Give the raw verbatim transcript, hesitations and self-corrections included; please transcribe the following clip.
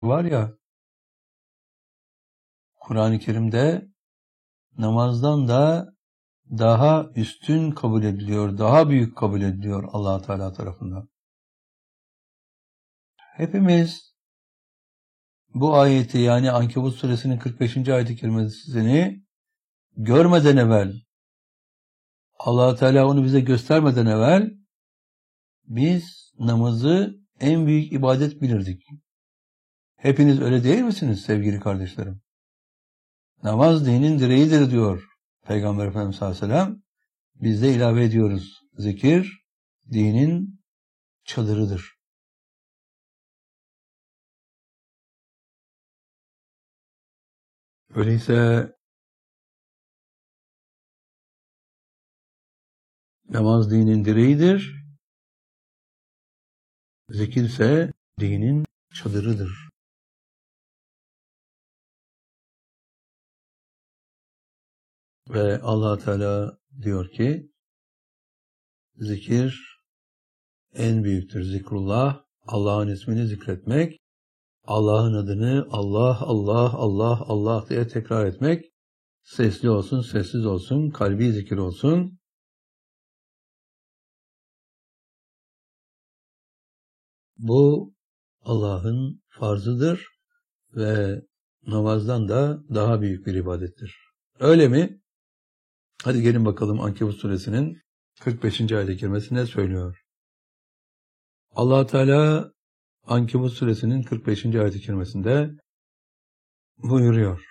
var ya, Kur'an-ı Kerim'de namazdan da daha üstün kabul ediliyor, daha büyük kabul ediliyor Allah Teala tarafından. Hepimiz bu ayeti, yani Ankebut suresinin kırk beşinci ayet-i kerimesini görmeden evvel, Allah Teala onu bize göstermeden evvel biz namazı en büyük ibadet bilirdik. Hepiniz öyle değil misiniz sevgili kardeşlerim? Namaz dinin direğidir diyor Peygamber Efendimiz sallallahu aleyhi ve sellem. Biz de ilave ediyoruz. Zikir dinin çadırıdır. Öyleyse namaz dinin direğidir. Zikir ise dinin çadırıdır. Ve Allah Teala diyor ki, zikir en büyüktür. Zikrullah, Allah'ın ismini zikretmek, Allah'ın adını Allah, Allah, Allah, Allah diye tekrar etmek, sesli olsun, sessiz olsun, kalbi zikir olsun. Bu Allah'ın farzıdır ve namazdan da daha büyük bir ibadettir. Öyle mi? Hadi gelin bakalım Ankebut suresinin kırk beşinci ayet-i kerimesi ne söylüyor? Allah Teala Ankebut suresinin kırk beşinci ayet-i kerimesinde buyuruyor.